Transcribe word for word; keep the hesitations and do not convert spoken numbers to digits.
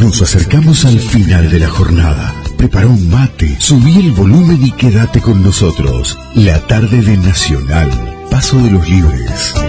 Nos acercamos al final de la jornada. Prepara un mate, subí el volumen y quédate con nosotros. La tarde de Nacional, Paso de los Libres.